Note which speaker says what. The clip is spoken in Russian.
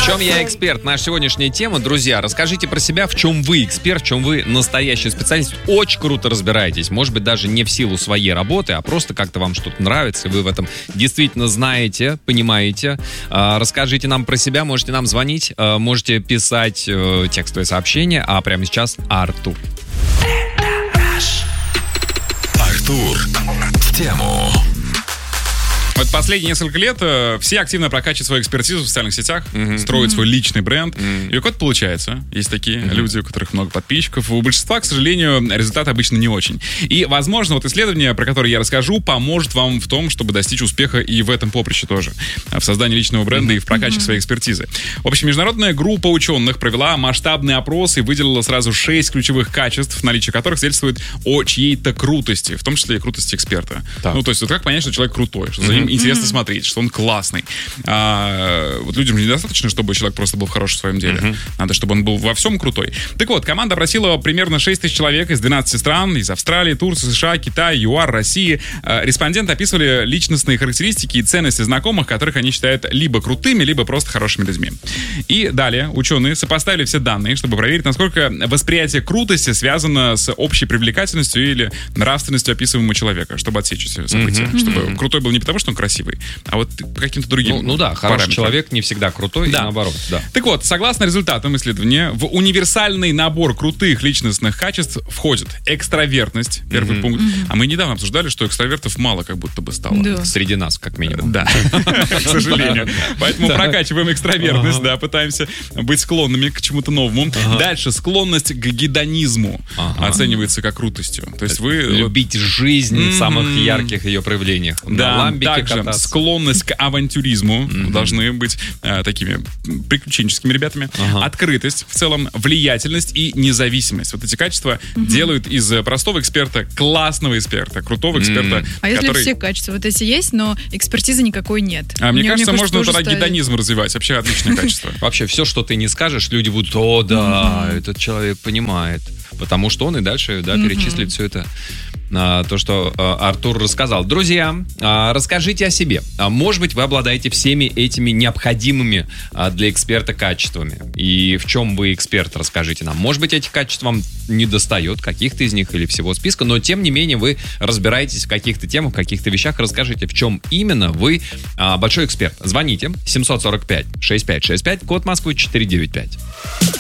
Speaker 1: чем я эксперт? Наша сегодняшняя тема, друзья. Расскажите про себя, в чем вы эксперт, в чем вы настоящий специалист. Очень круто разбираетесь. Может быть, даже не в силу своей работы, а просто как-то вам что-то нравится, и вы в этом действительно знаете, понимаете. Расскажите нам про себя, можете нам звонить, можете писать текстовые сообщения, а прямо сейчас Артур.
Speaker 2: Артур в тему.
Speaker 3: Вот последние несколько лет все активно прокачивают свою экспертизу в социальных сетях, строят свой личный бренд. И как-то получается. Есть такие люди, у которых много подписчиков. У большинства, к сожалению, результаты обычно не очень. И, возможно, вот исследование, про которое я расскажу, поможет вам в том, чтобы достичь успеха и в этом поприще тоже. В создании личного бренда и в прокачке своей экспертизы. В общем, международная группа ученых провела масштабный опрос и выделила сразу 6 ключевых качеств, наличие которых свидетельствует о чьей-то крутости, в том числе и крутости эксперта. Так. Ну, то есть, вот как понять, что человек крутой, что за ним интересно смотреть, что он классный. Вот людям недостаточно, чтобы человек просто был хорош в своем деле. Надо, чтобы он был во всем крутой. Так вот, команда опросила примерно 6 тысяч человек из 12 стран, из Австралии, Турции, США, Китая, ЮАР, России. Респонденты описывали личностные характеристики и ценности знакомых, которых они считают либо крутыми, либо просто хорошими людьми. И далее ученые сопоставили все данные, чтобы проверить, насколько восприятие крутости связано с общей привлекательностью или нравственностью описываемого человека, чтобы отсечь эти события. Чтобы крутой был не потому, что он красивый, а вот по каким-то другим
Speaker 1: Ну да, хороший
Speaker 3: параметрам.
Speaker 1: человек не всегда крутой,
Speaker 3: Да.
Speaker 1: и наоборот. Да.
Speaker 3: Так вот, согласно результатам исследования, в универсальный набор крутых личностных качеств входит экстравертность, первый пункт. А мы недавно обсуждали, что экстравертов мало как будто бы стало.
Speaker 4: Да.
Speaker 1: Среди нас, как минимум.
Speaker 3: Да, к сожалению. Поэтому прокачиваем экстравертность, да, пытаемся быть склонными к чему-то новому. Дальше, склонность к гедонизму оценивается как крутостью. То есть вы...
Speaker 1: Любить жизнь в самых ярких ее проявлениях. На
Speaker 3: Да,
Speaker 1: ламбике
Speaker 3: также
Speaker 1: кататься.
Speaker 3: склонность к авантюризму. Должны быть такими приключенческими ребятами. Открытость, в целом влиятельность и независимость. Вот эти качества делают из простого эксперта классного эксперта, крутого эксперта,
Speaker 4: А если
Speaker 3: который...
Speaker 4: все качества вот эти есть, но экспертизы никакой нет?
Speaker 3: Мне кажется, можно
Speaker 4: тоже
Speaker 3: тогда
Speaker 4: ставить.
Speaker 3: гедонизм развивать. Вообще отличное качество.
Speaker 1: Вообще, все, что ты не скажешь, люди будут: о, да, этот человек понимает. Потому что он и дальше, да, перечислит все это. То, что Артур рассказал. Друзья, расскажите о себе. Может быть, вы обладаете всеми этими необходимыми для эксперта качествами. И в чем вы эксперт, расскажите нам. Может быть, этих качеств вам не достает, каких-то из них или всего списка, но тем не менее вы разбираетесь в каких-то темах, в каких-то вещах. Расскажите, в чем именно вы большой эксперт. Звоните 745-6565, код Москвы 495.